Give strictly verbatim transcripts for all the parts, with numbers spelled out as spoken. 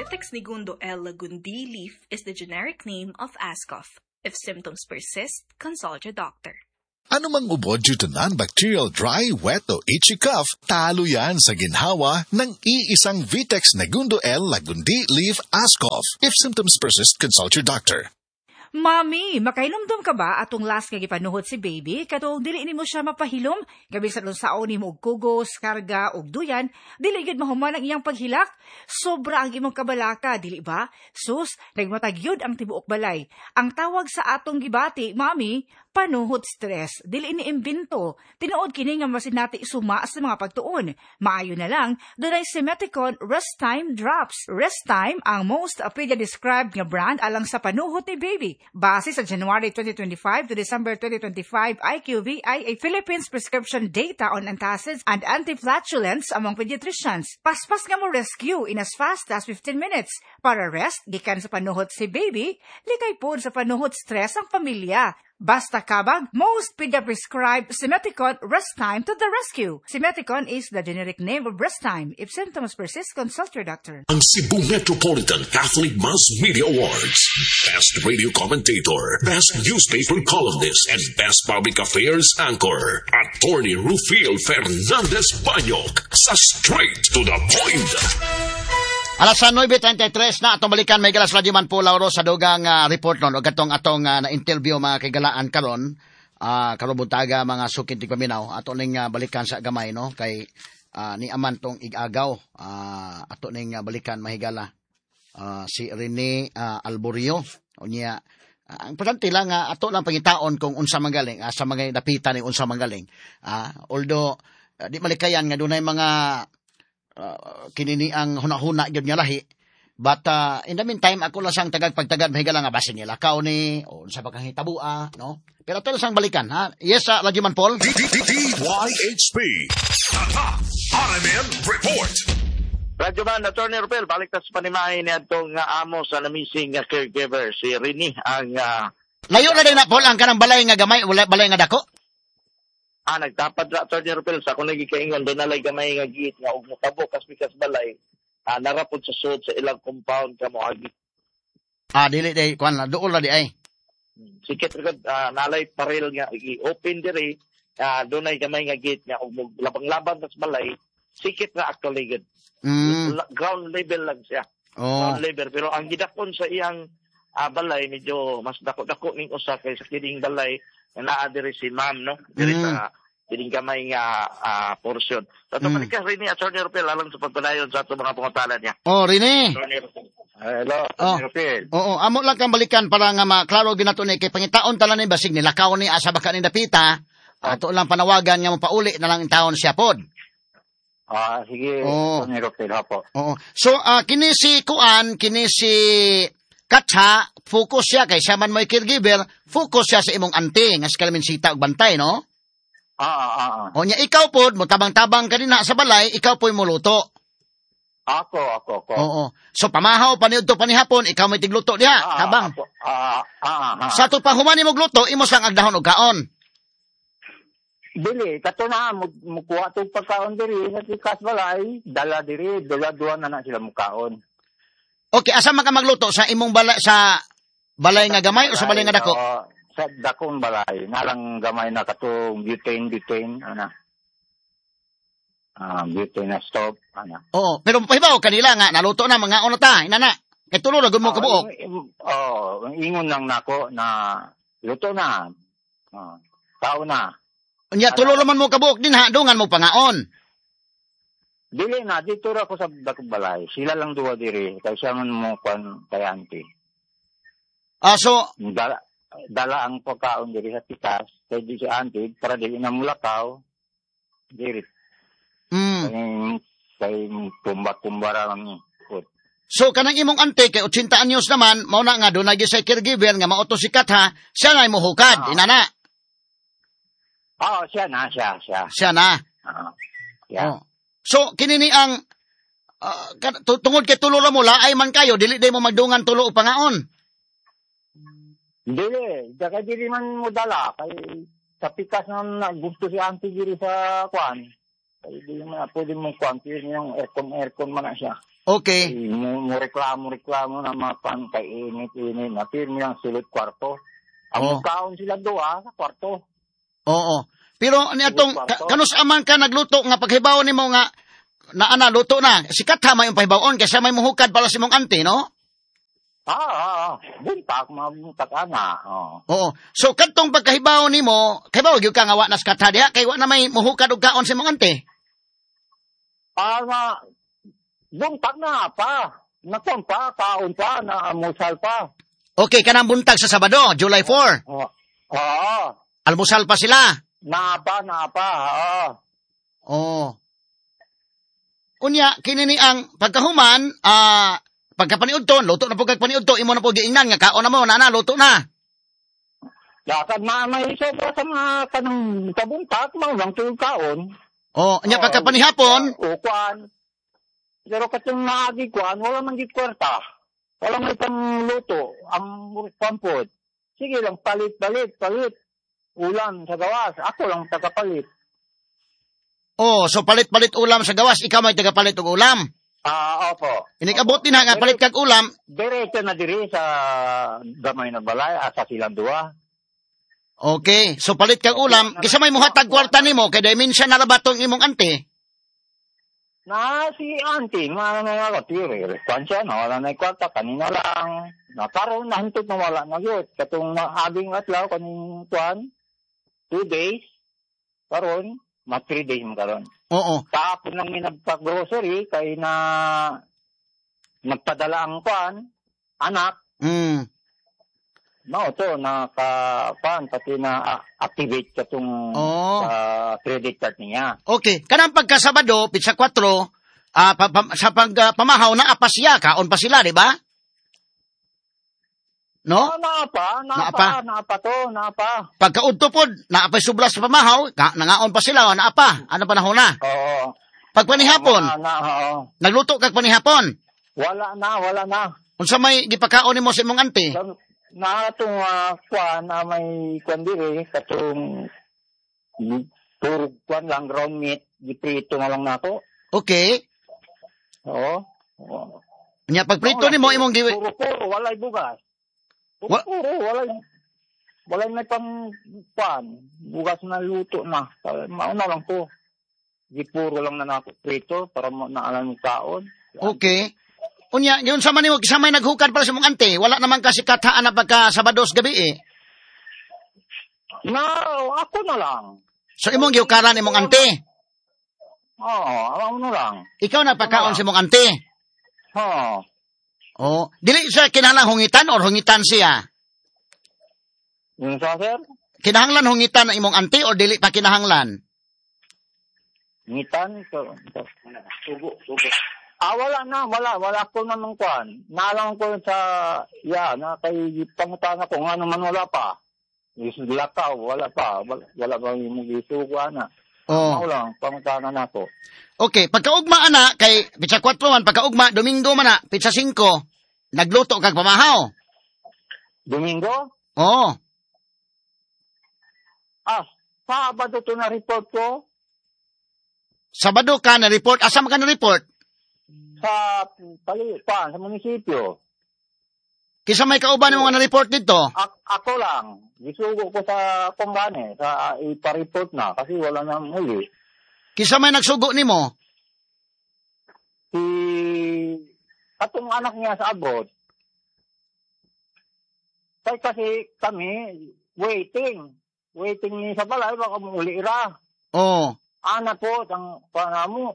Vitex Segundo L. Lagundi leaf is the generic name of Ascof. If symptoms persist, consult your doctor. Anumang ubod due to non-bacterial dry, wet o itchy cough, talo yan sa ginhawa ng iisang Vitex Segundo L. Lagundi leaf Ascof. If symptoms persist, consult your doctor. Mami, makainomdom ka ba atong last nga gipanuhot si baby? Katong dili nimo siya mapahilom, gabi sa lunsaon nimo og kugos, karga og duyan, dili gid mahuman ang iyang paghilak. Sobra ang imong kabalaka, dili ba? Sus, nagmatagyod ang tibuok balay. Ang tawag sa atong gibati, mami, panuhot stress. Dili ni imbento. Tinuod kini nga masinati suma sa mga pagtuon. Maayo na lang, dunay Simeticon Rest Time Drops. Rest Time ang most appeal described nga brand alang sa panuhot ni baby. Base sa January twenty twenty-five to December twenty twenty-five I Q V I A Philippines prescription data on antacids and antiflatulence among pediatricians. Paspas nga mo rescue in as fast as fifteen minutes. Para rest, gikan sa panuhot si baby, likay po sa panuhot stress ang pamilya. Basta kabag, most pediatric-prescribed Simeticon Rest Time to the rescue. Simeticon is the generic name of Rest Time. If symptoms persist, consult your doctor. Ang Cebu Metropolitan Catholic Mass Media Awards. Best Radio Commentator, Best Newspaper Columnist, and Best Public Affairs Anchor. Attorney Rufil Fernandez Banyok sa Straight to the Point. Alas nine thirty-three na atong balikan may galas radyo man po Lauro sa dugang uh, report non o gatong atong uh, na-interview mga kagalaan karon uh, karon buntaga mga sukin tigpaminaw ato ning uh, balikan sa gamay no kay uh, ni aman tong igagaw uh, ato ning uh, balikan mahigala uh, si Rene uh, Alborio unya uh, ang importante lang uh, ato lang pangitaon kung unsa manggaling uh, sa mga dapitan ni unsa manggaling uh, although uh, di malikayan nga dunay mga Uh, kinini ang hunahuna gyud nga lahi but uh, in the meantime ako lang sang tagag pagtagad mahigala nga basin nila kaw ni o unsa ba kang hitabua no pero to sang balikan ha yes uh, Radyo Man Paul D Y H P Tata R M N Report. Radyo Man, Attorney Rupel, balik na sa panimahin niya itong uh, amo sa na-missing uh, caregiver, si Rini, ang... Uh, layo na din na, Paul, ang kanang balay nga gamay, balay nga dako? Ah, nagtapad ra, Attorney Rupel, sa ako nagikaingon, doon nalay gamay nga giit nga, ug mutabo, kasbikas balay, ah, narapod sa suod sa ilang compound ka mo agit. Ah, dili, day, kuhan na, doon na di ay. Sikit rin, uh, nalay paril nga, i-open diri, uh, doon ay gamay nga giit nga, ug labang-labang sa balay, sikit na actually good. Mm. Ground level lang siya. Oh. Ground level. Pero ang gidakon sa iyang uh, balay, medyo mas dako-dako ning usa kay sa kining balay, na naa diri si ma'am, no? Diri Mm. sa kining gamay nga uh, portion. Sa ito, Mm. balikas rin ni Attorney Rupel, alang sa pagpadayon sa ito mga pangutalan niya. Oh, Rene. Hello, Oh. Attorney Rupel. Oo, amo lang kang balikan para nga maklaro ginato ni kay pangitaon tala ni basig nilakaw ni asa baka ni dapita. Ato lang panawagan nga mo pauli na lang taon siya pod. Ah, sige, Oo. Attorney Rupel, hapo. Oo. So, uh, kini si Kuan, kini si Katha, focus siya kay siya man mo'y caregiver, focus siya sa imong ante nga si kalaminsita og bantay, no? Ah, ah, ah, ah. O nya ikaw pod mo tabang-tabang kanina sa balay, ikaw po'y muluto. Ako, ako, ako. Oo. So pamahaw paniudto panihapon, ikaw may tigluto diha, Ah, tabang. ako. Ah, ah, ah. Sa to pa humani mo gluto, imo sang agdahon og kaon. Dili, kato na, mukuha itong pagkaon diri, sa tikas balay, dala diri, dala-duwa na na sila mukaon. Okay, asa man ka magluto sa imong balay sa balay nga gamay o sa balay nga dako? Oo, sa dakong balay, nalang gamay na katong butane, butane, ana. Ah, butane na stove, ana. Oo, pero pahibaw kanila nga naluto na mga ono ta, inana. Kay tulo ra gud mo kabuok. Oo, ang ingon lang nako na luto na. Ah, tao na. Unya tulo ra man mo kabuok din ha, dungan mo pangaon. Dili na, dito ra ko sa dakong balay. Sila lang duwa diri, kay siya man mo kwan kay auntie. Ah, so Dala, dala ang pagkaon diri sa tikas, kay di si auntie, para dili na mulakaw, diri. mm, Kay, kay tumba-tumbara lang ni. so kanang imong ante kay eighty anyos naman, mao na nga dunay gyud sa caregiver nga mauto si Katha, siya na mo hukad, Ah. inana. Oo, siya na, siya, siya. Siya na. Ah, yeah. Oh. So kini ni ang ah, kan- tu- tungod kay tulo ra mo laay man kayo, dili day mo magdungan tulo o pangaon. Dili, daga diri man mo dala, kay sa pikas na gusto si auntie diri sa kwan. Kay di man pwede mo kwan, yung aircon, aircon man na siya. Okay. Mo, mo reklamo, reklamo na mga pan kay init-init na pirmi ang sulit kwarto. Ang Oh. kaon sila doa sa kwarto. Oo. Pero niatong ka, kanus aman ka nagluto nga paghibaw nimo nga na ana luto na. Sikat ha may pahibawon kaysa may muhukad para sa imong auntie, no? Ah, ah, ah. Buntak, mabuntak ana. Oh. Oo. So kadtong pagkahibaw nimo, kay ba gyud ka nga wa nas katha diha kay wa na may muhukad og kaon sa imong auntie. Ah, nga, buntak na pa. Nakon pa, kaon pa, na amusal pa. Okay, kanang buntag sa Sabado, July fourth. Oo. Oo. Almusal pa sila. Napa, napa, oo. Oo. Unya, kini ni ang pagkahuman, ah, pagkapaniudto, luto na po kagpaniudto, imo na po giingnan nga kaon na mo, nana, luto na. Lakad na may sobra sa mga kanang kabuntak, mga lang tuyong kaon. Oh, nya pagkapanihapon, Ukwan. Pero katong naagikwan, wala man gikwarta. Wala may pangluto. Ang pampod. Sige lang, palit, palit, palit. Ulam sa gawas. Ako lang tagapalit. oh, so palit-palit ulam sa gawas, ikaw may tagapalit og ulam. Ah, opo. Inikabot din ha nga palit kag ulam. Diretso na diri sa gamay na balay, asa silang duwa. Okay, so palit kag ulam, kisa may muhatag kwarta nimo kay dai minsan narabatong imong auntie. Na si auntie, mga nga nga tiri. Respansya na, wala na kwarta. Kanina lang. Nakaroon na hantod na wala na yun. Katong naabing atlaw, kaning tuwan, two days. Karon, ma three days mo karon. Oo. Tapos nang minagpa-grocery, kay na nagpadala ang kwan, anak, Mm. no, to, naka-pan, pati na ah, activate katong Oh. ah, credit card niya. Okay, kanang pagkasabado, pizza four, ah pa, pa, sa pag ah, pamahaw na apa siya, kaon pa sila, di ba? No? Oh, naapa, Naapa? naapa, naapa to, naapa. Pagkaudto pod, naapay subra sa pamahaw, ka, nangaon pa sila, o naapa, ano panahon na? Oo. Pagpanihapon, Na, na, oo. nagluto kag panihapon. Wala na, wala na. Unsa may gipakaon nimo sa imong auntie? Na itong uh, kwan na may kwan diri, katong puro kwan lang, ground meat, giprito na lang nato. Okay. Oo. Oo. Nya pagprito nimo imong gi Puro, puro, walay bugas. Puro, Wa- puro, walay, walay may pang kwan, bugas na luto na. Mauna lang to. Gipuro lang na nato prito, para mo naalam yung kaon. Okay. Unya, yun sa manimo, sa may naghukad para sa mong ante, wala naman kasi kataan na pagka Sabados gabi eh. Na, ako na lang. So imong giukaran imong ante. Oo, ako na lang. Ikaw na pagkaon sa mong ante. Oo. Oh, dili siya kinahanglan hungitan or hungitan siya? Yung sa sir? Kinahanglan hungitan ang imong ante or dili pa kinahanglan? Ngitan, so, so, sugo, sugo. Ah, wala na, wala, wala ko na ng kwan. Naalang ko sa, ya, na kay pangutan ako, nga naman wala pa. Lakaw, wala pa, wala, wala pa yung mag-isugo, ana. Oh. Ako lang, pangutan na ako. Okay, pagkaugma ana kay pizza four man, pagkaugma Domingo man na, pizza five, nagluto kag pamahaw. Domingo? Oh. Ah, Sabado to na report ko. Sabado ka na report, asa man ka na report? Sa, pali, pa, sa munisipyo. Kisa may kauban mo nga na report dito? A- ako lang, gisugo ko sa kumbane, sa ipa-report na, kasi wala na muli. Kisa may nagsugo nimo? Si atong anak niya sa abroad. Kaya kasi kami waiting. Waiting ni sa balay baka muli ira. Oh. Ana po ang panamo.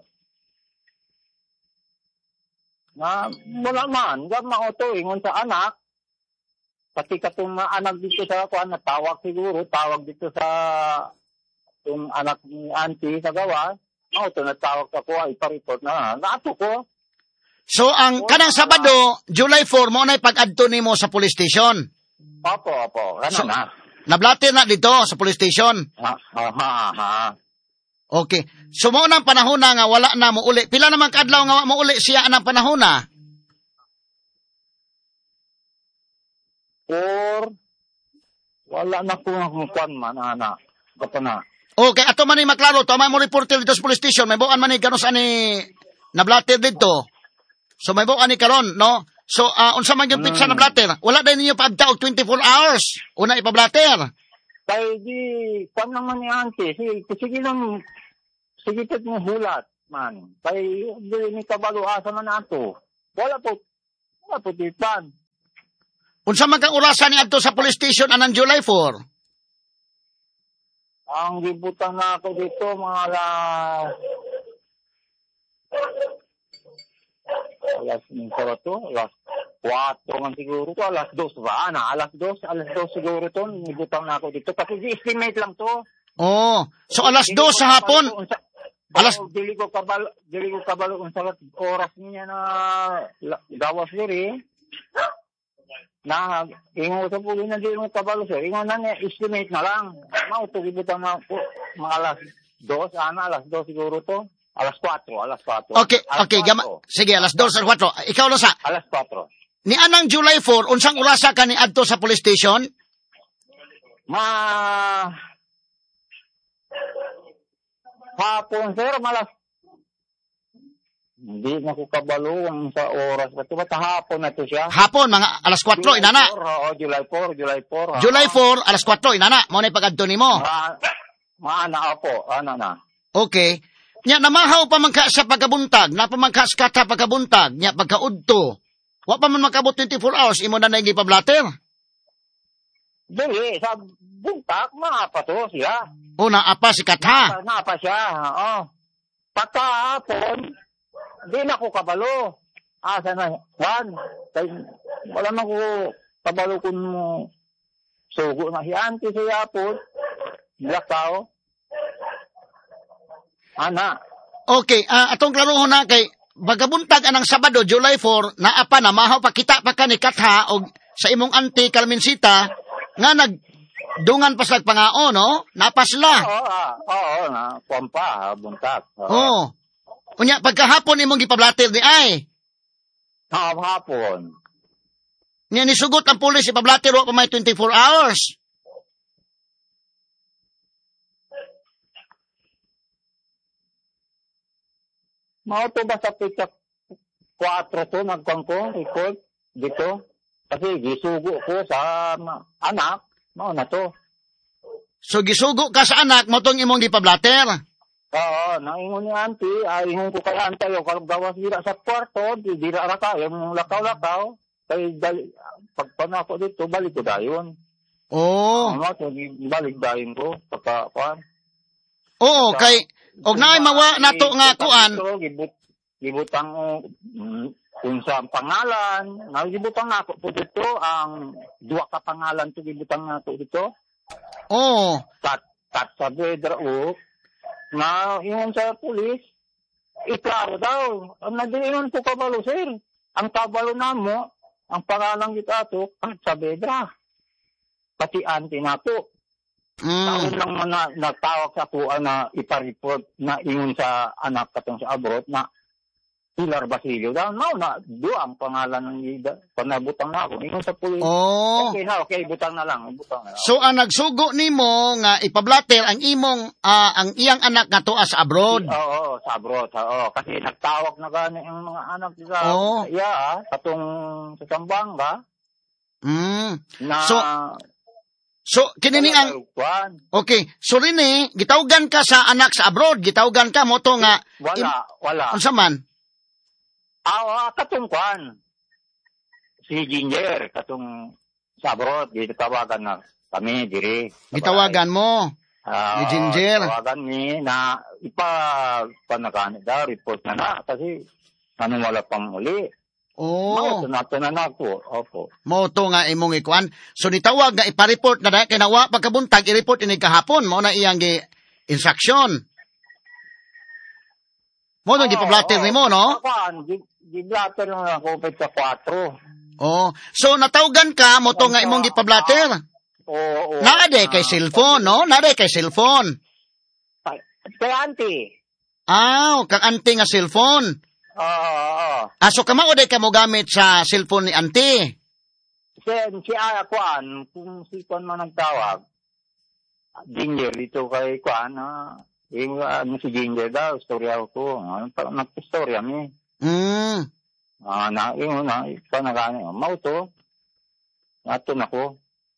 Na wala man, gam na auto ingon sa anak. Pati katong na anak dito sa kuan na tawag siguro, tawag dito sa yung anak ni auntie sa gawas. Auto na tawag ako ay pa-report na. Naato ko. So ang kanang Sabado, July four mo na pag-adto nimo sa police station. Opo, opo. Ano So- na? Nablatir na dito sa police station. Ha, ha, ha, ha. Okay. So mo nang panahon na nga wala na mo uli. Pila naman kadlaw nga mo uli siya anang panahon na? Or, wala na ko ng kwan man, anak. Kato na. Okay, ato man ni maklaro, tama mo reporter dito sa police station, may buwan man ni ganos ani nablatir dito. So may buka ni karon, no? So uh, unsa man yung pizza Mm. na blatter? Wala din ninyo paabta og twenty-four hours. Una ipa-blatter. Kaya di, kwan naman ni Auntie. Sige, sige lang, sige tit mo hulat, man. Kaya di ni kabalo asa man ato. Wala po, wala po tipan. Unsa man kang orasan ni adto sa police station anang July four? Ang gibutang na ako dito, mga alas... Alas, minsan to, alas kwatro man siguro to, alas dos ba? Ana, alas dos, alas dos siguro to, gibutang na ako dito. Kasi di-estimate lang to. Oh, so alas Dili dos ko sa kabalo hapon. kung sa- Alas- Oo, dili ko kabalo, dili ko kabalo kung sa oras niya na la- gawas diri. Na, ingo sa pulo na dili mo kabalo sir. Ingo na niya, estimate na lang. Mao to, gibutang na ako, mga alas dos, ana, alas dos siguro to. Alas kwatro, alas kwatro. Okay, Alas okay, gama. kwatro. Sige, alas dos sa kwatro. Ikaw lang sa Alas kwatro. ni anang July four, unsang orasa ka ni adto sa police station? Ma... Hapon, sir, malas... Hindi na ko kabalo ang sa oras. Ba't ba't hapon na to siya? Hapon mga alas kwatro inana. four, oo, July four, July four. ha? July four, alas kwatro inana. Mo na pag-adto nimo. Ma... Maana po, ano na. Okay. Nya namahaw pa man ka sa pagkabuntag, napamangka sa kata pagkabuntag, nya pagkaudto. Wa pa man makabot twenty-four hours imo na nang gipablatter. Dili, sa buntak, maapa to siya. Una apa si kata. Napa, napa siya, oo. Pagka hapon, di na ko kabalo. Asa na, Juan, kay, wala na ko kabalo kung mo sugo na si auntie sa hapon. Lakaw. Ana, Okay, ah, atong klarohon na kay pagkabuntag anang Sabado, July four, naa pa na mahaw pakita pa ka ni Katha og sa imong auntie Carmencita nga nagdungan pa sa pangao, no? Napas sila. oo, ah, oo, na, kwampa, buntak. Oo. Oh. Unya pagkahapon imong gipablatter ni ay. Ha, hapon. Niya nisugot ang pulis ipablatter wa pa may twenty-four hours. Mao to ba sa pizza kwatro to, nagkwang ko, record, dito. Kasi gisugo ko sa ma- anak, mao na to. So gisugo ka sa anak mo tong imong gipablatter. Oo, naingon ni auntie, ay ingon ko kay auntie, yung gawas dira sa kwarto, di dira ra ka, yung lakaw-lakaw, kay dali, pagpanako dito, balik ko dayon. Oh. Ano, so, balik dayon ko, pagka, kuan. Oo, kay og naay mawa nato nga kuan. Dito, Gibut, gibutang, mm, kung sa pangalan, na gibutang nako po dito, ang duwa ka pangalan to gibutang nako dito, Oo. tat, tat sa bedra, o, na ingon sa pulis, iklaro daw. Ang nadiingon ko kabalo, sir. Ang kabalo na mo, ang pangalan kita to, ang sa bedra. Pati auntie na to. Taon Mm. lang man na nagtawag sa kuha na ipareport na ingon sa anak katong sa abroad na Pilar Basilio daw. No, na doon ang pangalan ng ida. Panabutang na ako. Ingon sa pulis. Oh. Okay na, okay, butang na lang. Butang na lang. So ang nagsugo nimo nga ipablatter ang imong ah, ang iyang anak nga tuwa sa abroad. Oo, oo, sa abroad. Oo, kasi nagtawag na gani ang mga anak sa Oo. iya, ah, katong sa Sambanga Mm. na So, So kini ni ang Kuwan. okay, so rini gitawgan ka sa anak sa abroad, gitawgan ka mo to nga Wala, wala. unsa man? Ah, katong kwan. Si Ginger, katong sa abroad, di tawagan na kami, diri. sa Gitawagan mo. bahay. Ah, ni Ginger. Tawagan ni na ipa panagan daw, report na na, kasi ano wala pang uli. Oh, Oh. Nato na na ako, opo. mo to nga imong ikuan. So nitawag nga ipa-report na dahil kay nawa pagkabuntag i-report ini kahapon mo na iyang gi instruction. Mo nang gipablatter nimo, no? Kwan, giblatter na ako pa sa kwatro. Oh, so natawgan ka mo to nga imong gipablatter. Oo, oo. Naa day kay cellphone, no? Naa day kay cellphone. Kay auntie. Ah, kang auntie nga cellphone. Oo, oo. Ah, so kamao day ka mo gamit sa cellphone ni auntie. Sen, si Aya Kwan, kung si Kwan man nagtawag, Ginger dito kay Kwan, ah, yung ano si Ginger daw, storya ko, ano, parang nagpistorya mi. Mm. Ah, na, yun na, ito na gani. Mauto. Nato na ko.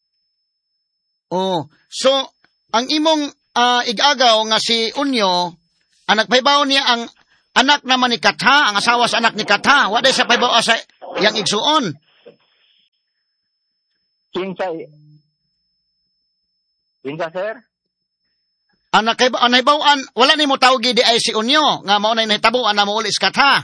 Oh, so ang imong ah, igagaw nga si Unyo, anak paybaw niya ang anak naman ni Katha, ang asawa sa anak ni Katha. Wa day sa paybaw sa yang igsuon. Kinsa, kinsa, sir? Anak kay anay bawaan, wala nimo tawgi di ay si Unyo nga mao nay nahitabuan na mo uli sa Katha.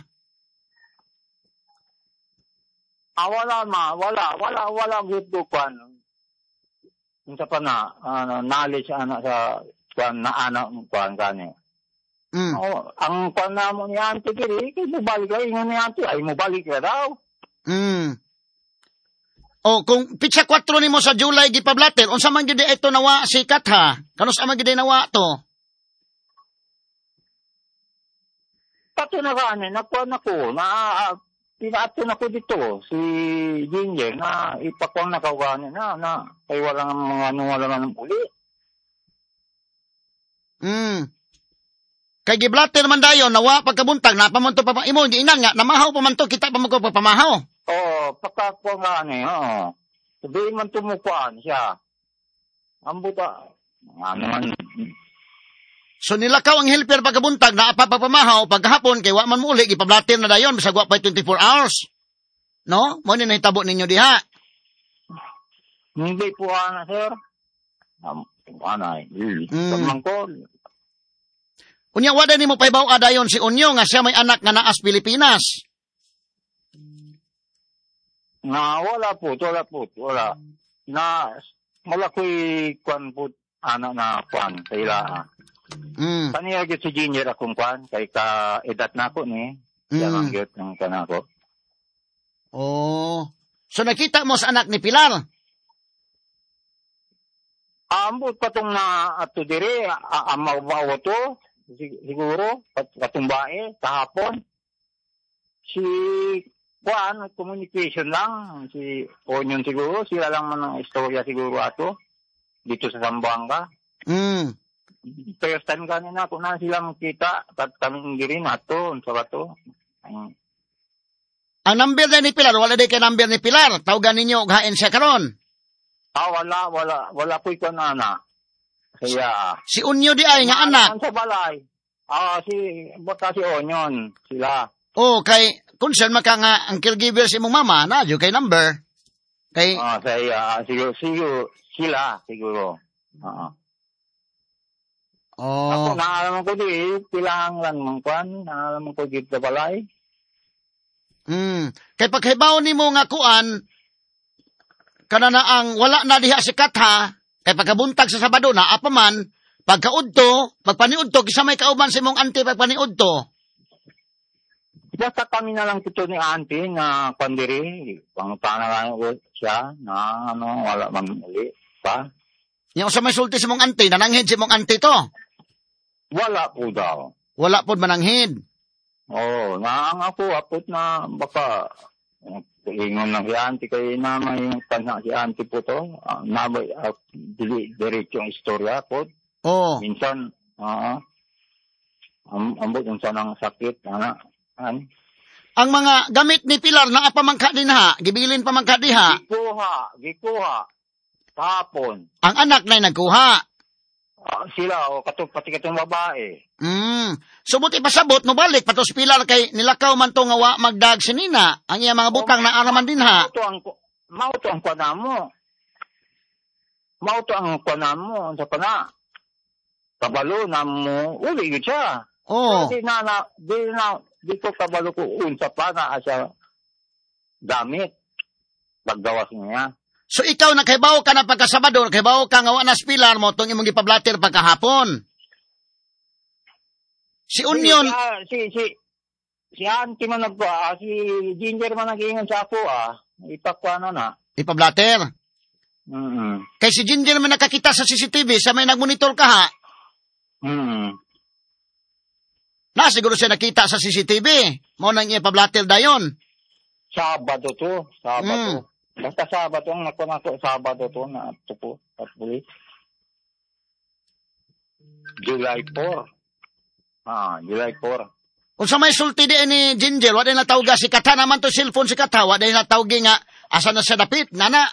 Ah, wala ma, wala, wala, wala gusto kwan. Kinsa pa na, ano, knowledge, ano, sa, kwan, na, ano, kwan, kani. Mm. Oh, ang kwan na mo ni Auntie kiri, kay mo balik ka, ingon ni Auntie, ay mo balik ka daw. Mm. O kung pitsa kwatro nimo sa July gipablater, unsa man gyud ito nawa si Katha? Kanus man gyud nawa to? Pati na gani, nakuan ako, na, uh, pinato na ko dito, si Ginger, na ipakwang na kawani na, na, kay walang mga ano, walang ng uli. Mm. Kay giblater man dayon nawa pagkabuntag na pamonto pa imo giinan nga namahaw pa man to kita pa magko pamahaw. Oo, pagkakwang gani, oo. Sabihin man tumukuan siya. Ang buta, ano man, So nilakaw ang helper pagkabuntag na apapapamahaw paghapon kay wa man muli gipablater na dayon bisag wa pa twenty-four hours. No? Mo ni nahitabo ninyo diha. hindi po ana, sir. Um, ano ay, Mm. pagmangkol. Unya wa day nimo paybaw dayon si Unyo nga siya may anak nga naas Pilipinas. Na wala po, wala po, wala. Na malakoy kwan po, ano na kwan, kaila. Mm. Kaniya gyud si Ginger akong kwan, kay ka edad na ako ni. Kaya Mm. lang gyud ng kanako. Oh. So nakita mo sa anak ni Pilar. Ambot pa tong na ato dire, amaw-bawo to, sig- siguro, kat- katumbae, kahapon. Si, kuan, communication lang, si Onion siguro, sila lang man ang istorya siguro ato, dito sa Zamboanga. Mm. First time kanina ako na sila makita, kat kami hindi rin ato, sa bato. Ang- Ang number na ni Pilar, wala day kay number ni Pilar. Tawagan ninyo og hain siya karon. Ah, wala, wala, wala ko'y kanana. Kaya, Si Unyo di ay nga anak. sa balay. Ah, si, baka si Onion, sila. Oh, kay concern maka nga ang caregiver si imong mama na jud kay number. Kay Ah, saya, siguro, siguro, sila, siguro. Ah. oh. Ako, naalaman ko di, pilang lang mong kwan, naalaman ko dito sa balay. Mm. Kay paghibaw nimo nga kuan kana na ang wala na diha si Katha kay pagkabuntag sa Sabado na apa man pagkaudto pagpaniudto kisa may kauban sa imong auntie pagpaniudto. Basta kami na lang dito ni auntie na kwan diri, pangutana ko siya, na ano, wala man uli pa. Nya sa may sulti sa imong auntie nananghid si imong auntie to. Wala po daw. Wala pod mananghid. Oo, na ang ako, apot na baka, ingon lang si auntie kay namay yung panha si auntie po to. Uh, namay, uh, dili, diretso yung istorya po. Oh. Minsan, ah, am ambot yung sanang sakit, ana, an. Ang mga gamit ni Pilar na apa man ka dinha, gibilin pa man ka diha. Gikuha, gikuha, kahapon. Ang anak na nagkuha. Ah, sila, o kato, pati katong babae. Mm. So buti pasabot mo balik patos Pilar kay nilakaw man to nga wa magdag si Nina. Ang iya mga butang na araman dinha. Mauto ang, mauto ang kwana mo. Mauto ang kwana mo, sa pana. Kabalo na mo, uli yun siya. Oh. Di na, na, di na, di ko kabalo ko unsa pa na siya gamit. Paggawas niya. So ikaw nakaibaw ka na pagkasabado, nakaibaw ka nga wa na Pilar mo tong imong gipablater pagkahapon. Si Union, Si, ah, si, si, si auntie man nagpo, ah, si Ginger man nag-iingon sa ako, ah. Ipakwa na na. ipablater. Mm-hmm. Kay si Ginger man nakakita sa C C T V sa may nagmonitor ka ha. Mm-hmm. Na siguro siya nakita sa C C T V. Mo nang ipablater dayon. Sabado to, Sabado. Mm. Basta Sabado ang nakuha ko, Sabado to na ito po, at bulit. July fourth. Ah, July fourth. Kung sa may sulti di ni Ginger, wala na tawga si Katha naman to cellphone si Katha, wala na tawgi nga, asa na siya dapit, nana.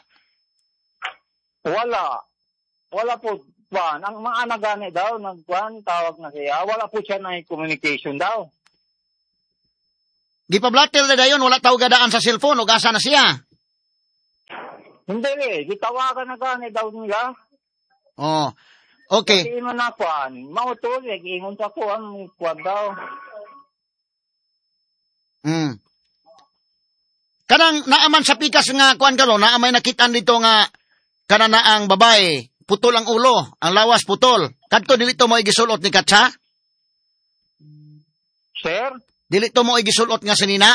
Wala. Wala po, Kwan. Ang mga anak gani daw, nagkwan, tawag na siya. Wala po siya na communication daw. Gipablatter na dayon, wala tawga daan sa cellphone, o asa na siya. Hindi eh, gitawagan na gani daw nila. Oh, okay. Kasi mo na Kwan, mautol, nag-ingon sa Kwan, Kwan daw. Hmm. Kanang naaman sa pikas nga kuan karon, naamay nakitaan dito nga kana na ang babae, putol ang ulo, ang lawas putol. Kadto dili to mo igisulot ni Katsa? Sir, Dili to mo igisulot nga sinina?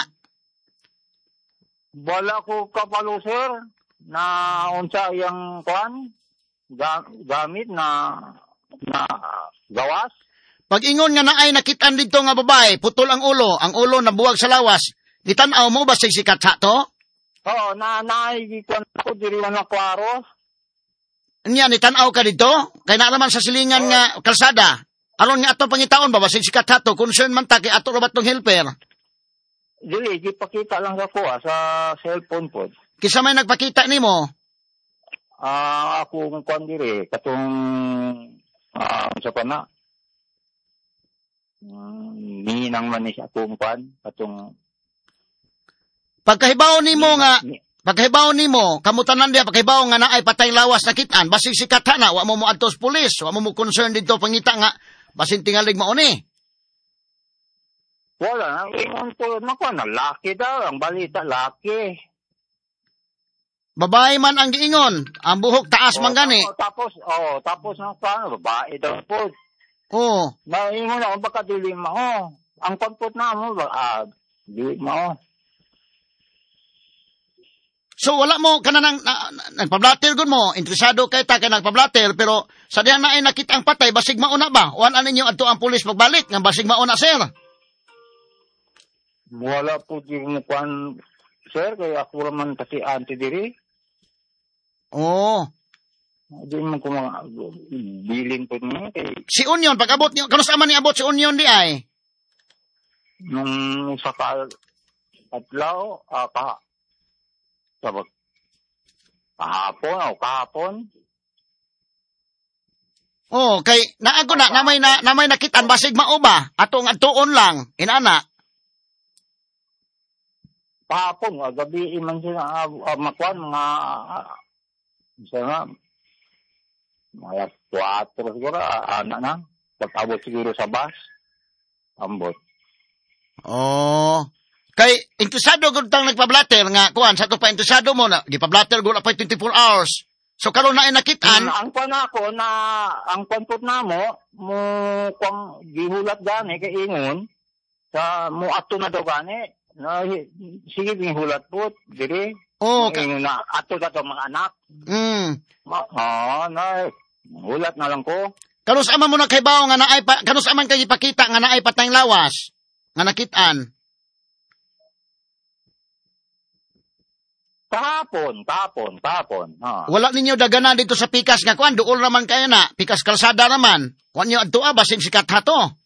wala ko kapalo, sir, na unsa yang Kwan, ga- gamit na na gawas. Pag ingon nga naay nakitaan dito nga babae, putol ang ulo, ang ulo nabuwag sa lawas. Nitan-aw mo ba si Katsa to? Oo, na naigikuan ko diri na kwaro. Nya nitan-aw ka dito? Kay na naman sa silingan nga kalsada. Aron nga ato pangitaon ba basig si Katsa to, concern man ta kay ato rabat tong helper. Dili, gipakita lang ako ah, sa cellphone po. Kisa may nagpakita nimo? Ah, ako ng kwan diri, katong, ah, sa pa na, um, ninang man ni akong kwan, katong, Pagkahibaw nimo nga ni- Pagkahibaw nimo, kamutanan dia pagkahibaw nga naay patay lawas nakitaan, basig si Katha na, wa mo mo adto sa pulis, wa mo mo concern dito pangita nga, basin tingalig mauni. wala, ingon ko, naku, na laki daw, ang balita, laki. Babae man ang giingon, ang buhok taas man gani. Oh, tapos, oh, tapos ng kwan, babae daw po. Oh, Naingon ako, baka dili mao. Ang pagput na mo, ba, ah, dili mao. so wala mo kanang na, na, nagpablatter gud mo, interesado kay ta kay nagpablatter pero sa diha na ay nakita ang patay basig mauna ba? Wan ano ninyo adto ang pulis pagbalik nga basig mauna sir. Wala po diri mo kwan, sir, kaya ako raman kasi anti diri. Oh, Di mo ko mga bilin po niya kay si Union pag-abot niyo, kanusa man ni abot si Union di ay? nung sa ka atlaw, ah, ka, sabag, kahapon o kahapon. Oh, kay naago na namay na namay nakitaan basig mao ba? Atong adtuon lang, inana. Kahapon, ah, gabi man sila, ah, ah, makwan, mga, ah, isa nga, mga kwatro siguro, ah, anak na, pag-abot siguro sa bus, ambot. Oh. Kay interesado gud tang nagpablatter nga kuan sa to pa interesado mo na gipablatter gud pa twenty-four hours. So karon na ay nakitaan. Ang kwan ako na, ang kwanpot na mo, mo kwang gihulat gani kay ingon, sa mo ato na daw gani, na, sige gihulat po, diri. Oh, Ka- ingon na, ato na daw mga anak. Mm. Ma- ah, na, hulat na lang ko. Kanus aman mo na kay bawo nga naay pa, kanus aman kay ipakita nga naay patayng lawas nga nakitaan. Kahapon, kahapon, kahapon. Ha. Wala ninyo dagana dito sa pikas nga kuan duol naman kayo na, pikas kalsada naman. Kuan niyo adto ah basin si Katha to.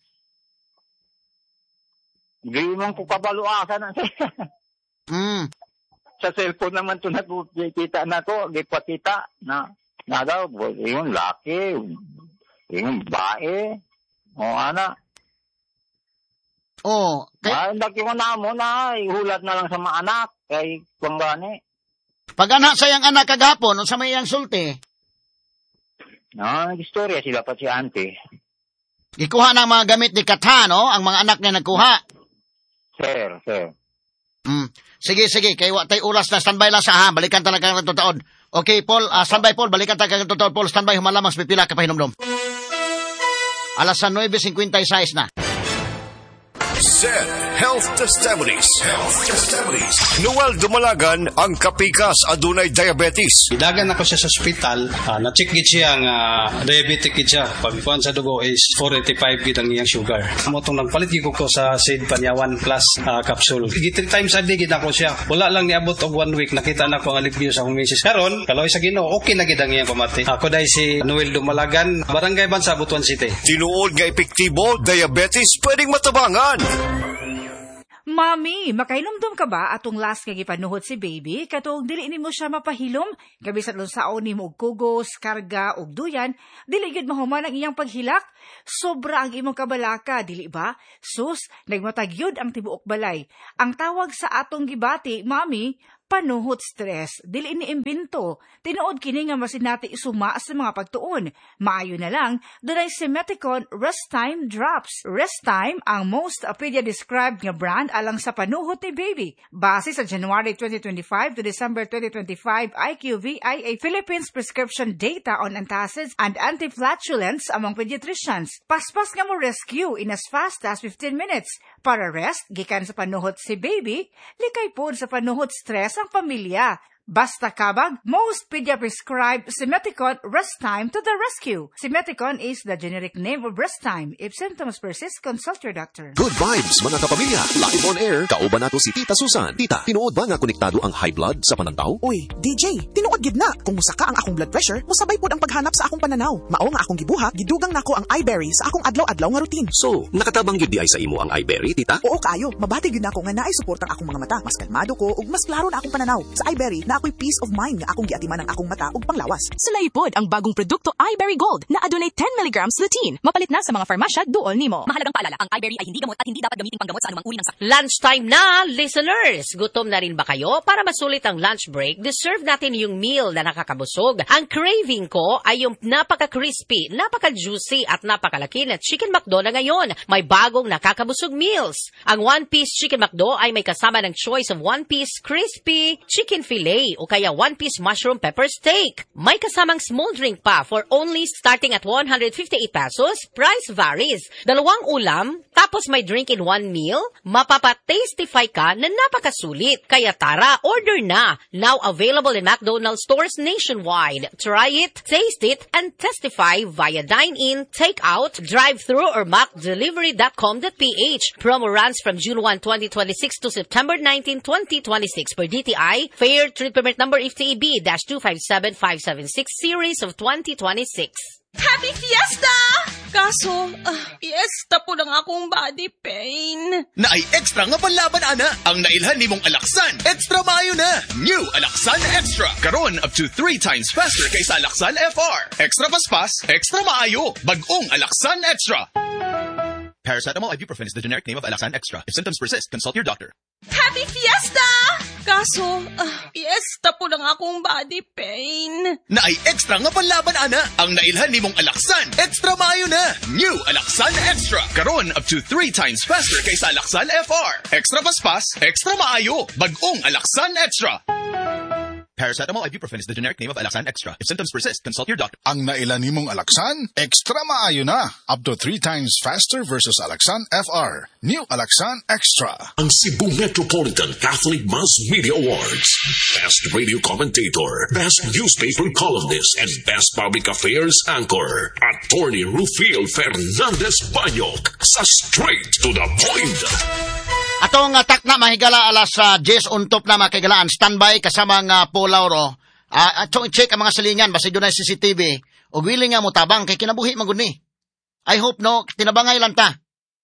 Di man ko kabaluasan na Mm. sa cellphone naman to nakikita na ko, gipakita na, na daw, yung laki, yung bae, o ana. Oh, kay Ay, laki mo na mo na, ihulat na lang sa mga anak, kay kung gani. pag ana sayang anak kagahapon unsa may iyang sulti? No, istorya sila pa si auntie. Gikuha na ang mga gamit ni Katha no, ang mga anak niya nagkuha. Sir, sir. Mm. Sige, sige. Kay wa tay oras na. Standby lang sa ha. Balikan talaga ng taon. Okay, Paul. Uh, standby, Paul. Balikan talaga ng taon, Paul. Standby. Humalamang pipila ka pa hinumdum. Alas nine fifty-six na. Z Health Testimonies. Health Testimonies. Noel Dumalagan ang kapikas adunay diabetes. Idagan ako siya sa ospital, uh, na-check gid siya nga diabetic gid siya. Pagkuan sa dugo is four eighty-five gid ang iyang sugar. Amo tong nagpalit gid ko ko sa Sid Panyawan Plus uh, capsule. Gid three times a day gid ako siya. Wala lang niabot og one week nakita na ko ang alibyo sa akong misis. Karon, kaloy sa Ginoo, okay na gid ang iyang pamati. Ako dai si Noel Dumalagan, Barangay Bansa, Butuan City. Tinuod nga epektibo, diabetes pwedeng matabangan. Mami, makahinumdum ka ba atong last nga gipanuhot si baby katong dili nimo siya mapahilom? Gabisan lunsaon nimo og kugos, karga og duyan, dili gid mahuman ang iyang paghilak. Sobra ang imong kabalaka, dili ba? Sus, nagmatagyod ang tibuok balay. Ang tawag sa atong gibati, Mami, panuhot stress, dili ni imbento. Tinuod kini nga masinati isuma sa mga pagtuon. Maayo na lang, dunay Simeticon Rest Time Drops. Rest Time ang most pedia described nga brand alang sa panuhot ni baby. Base sa January twenty twenty-five to December twenty twenty-five I Q V I A Philippines prescription data on antacids and antiflatulence among pediatricians. Paspas nga mo rescue in as fast as fifteen minutes. Para rest, gikan sa panuhot si baby, likay po sa panuhot stress ang pamilya. Basta kabag, most pedia prescribed Simeticon Rest Time to the rescue. Simeticon is the generic name of Rest Time. If symptoms persist, consult your doctor. Good vibes, mga kapamilya. Live on air, kauban nato si Tita Susan. Tita, tinuod ba nga konektado ang high blood sa panantaw? Uy, D J, tinuod gid na. Kung musaka ang akong blood pressure, musabay pod ang paghanap sa akong pananaw. Mao nga akong gibuhat, gidugang nako ang iBerry sa akong adlaw-adlaw nga routine. So, nakatabang gyud di ay sa imo ang iBerry, Tita? Oo kayo, mabati gyud nako nga naay suportang akong mga mata. Mas kalmado ko ug mas klaro na akong pananaw. Sa iBerry na ako'y peace of mind nga akong giatiman ang akong mata ug panglawas. Sulaipod ang bagong produkto iBerry Gold na adunay ten milligrams lutein. Mapalit na sa mga farmasya duol nimo. Mahalagang paalala, ang iBerry ay hindi gamot at hindi dapat gamitin panggamot sa anumang uri ng sakit. Lunchtime na, listeners! Gutom na rin ba kayo? Para masulit ang lunch break, deserve natin yung meal na nakakabusog. Ang craving ko ay yung napaka-crispy, napaka-juicy at napakalaki na Chicken McDo na ngayon. May bagong nakakabusog meals. Ang one-piece Chicken McDo ay may kasama ng choice of one-piece crispy chicken fillet o kaya one-piece mushroom pepper steak. May kasamang small drink pa for only starting at one hundred fifty-eight pesos. Price varies. Dalawang ulam, tapos may drink in one meal. Mapapa-tastify ka na napakasulit. Kaya tara, order na. Now available in McDonald's stores nationwide. Try it, taste it, and testify via dine-in, take-out, drive-thru, or mac delivery dot com dot p h. Promo runs from June first, twenty twenty-six to September nineteenth, twenty twenty-six per D T I. Fair Trade Permit Number F T E B two five seven five seven six Series of twenty twenty-six. Happy Fiesta! Kaso, uh, fiesta po ng akong body pain. Na ay extra nga panlaban, ana. Ang nailhan ni mong Alaksan. Extra maayo na. New Alaksan Extra. Karon up to three times faster kaysa Alaksan F R. Extra paspas, extra maayo. Bagong Alaksan Extra. Paracetamol ibuprofen is the generic name of Alaksan Extra. If symptoms persist, consult your doctor. Happy Fiesta! Kaso, uh, fiesta po ng akong body pain. Na ay extra nga panlaban, ana. Ang nailhan ni mong Alaksan. Extra maayo na. New Alaksan Extra. Karon up to three times faster kaysa Alaksan F R. Extra paspas, extra maayo. Bagong Alaksan Extra. Paracetamol ibuprofen is the generic name of Alaksan Extra. If symptoms persist, consult your doctor. Ang nailan nimong Alaksan, extra maayo na. Up to three times faster versus Alaksan F R. New Alaksan Extra. Ang Cebu Metropolitan Catholic Mass Media Awards. Best Radio Commentator, Best Newspaper Columnist, and Best Public Affairs Anchor. Attorney Rufil Fernandez Banyok. Sa Straight to the Point. Atong uh, takna mahigala alas uh, Jess untop na makigalaan standby kasama nga uh, Paul Lauro. Uh, atong i-check ang mga silingan basi dunay C C T V ug willing nga mutabang kay kinabuhi magud ni. I hope no tinabangay lang ta.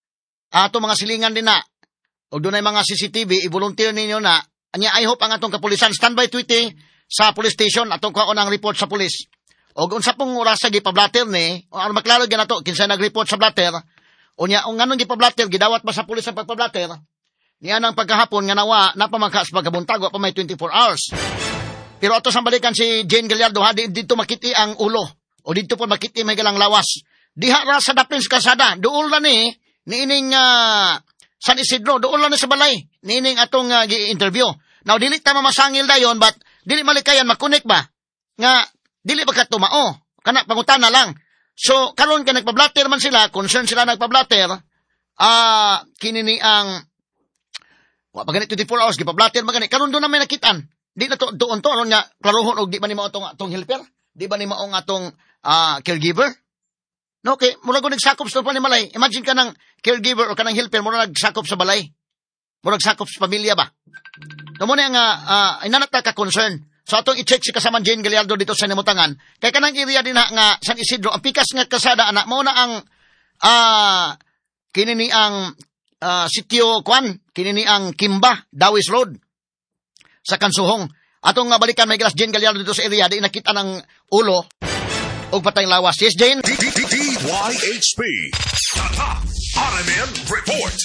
Ato uh, mga silingan din na. Ug dunay mga C C T V i-volunteer ninyo na. Anya I hope ang atong kapulisan standby tweety sa police station atong kuha ng report sa pulis. Ug unsa pong oras sa gipablatter ni, o ano maklaro gyud nato kinsa nag-report sa blatter. Unya ung nganong gipablatter gidawat ba sa pulis ang pagpablatter? Niya nang pagkahapon nga nawa napamangka sa pagkabuntago pa may twenty-four hours. Pero ato sang balikan si Jane Gallardo ha dito makiti ang ulo o dito po makiti may galang lawas. Diha ra sa Daplins Kalsada, duol na ni niining uh, San Isidro, duol na ni sa balay. Niining atong uh, gi-interview. Now dili ta mamasangil dayon but dili malikayan makunik ba? Nga dili ba ka tumao? Kana pangutana lang. So karon ka nagpablatter man sila, concern sila nagpablatter. Ah, uh, kini ni ang wa pagani twenty-four hours gipablatter magani karon do na may nakitaan di na to doon to aron nga klarohon og di ba ni mao atong atong helper di ba ni mao atong uh, caregiver no okay mura gud nagsakop sa pa ni malay imagine ka nang caregiver o kanang helper mura nagsakop sa balay mura nagsakop sa pamilya ba no mo na nga uh, inanata ka concern so atong i-check si kasama Jane Gallardo dito sa Nimutangan kay kanang area din na nga San Isidro ang pikas nga kalsada ana mo na ang ah uh, kini ni ang uh, sitio kwan kini ni ang Kimba, Dawis Road, sa Kansuhong. Atong nga balikan, may Glass Jane Gallardo dito sa area, di nakita ng ulo, o patayong lawas. Yes, Jane? D Y H P. Tata, R M N Report.